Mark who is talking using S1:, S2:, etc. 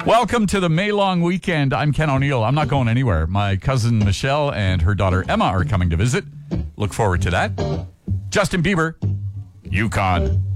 S1: Welcome to the May long weekend. I'm Ken O'Neill. I'm not going anywhere. My cousin Michelle and her daughter Emma are coming to visit. Look forward to that. Justin Bieber, Yukon.